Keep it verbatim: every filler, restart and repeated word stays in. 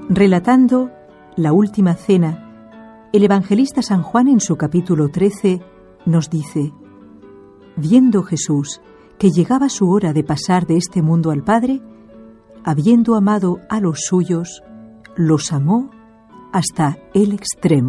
Relatando la última cena, el evangelista San Juan en su capítulo trece nos dice: viendo Jesús que llegaba su hora de pasar de este mundo al Padre, habiendo amado a los suyos, los amó hasta el extremo.